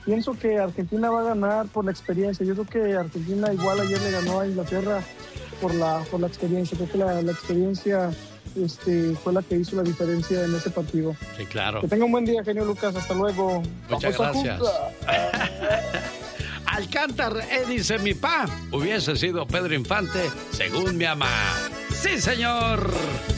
pienso que Argentina va a ganar por la experiencia. Yo creo que Argentina igual ayer le ganó a Inglaterra por la experiencia. Creo que la experiencia fue la que hizo la diferencia en ese partido. Sí, claro. Que tenga un buen día, genio Lucas. Hasta luego. Muchas gracias. Alcántar, dice mi pa, hubiese sido Pedro Infante según mi mamá. ¡Sí, señor!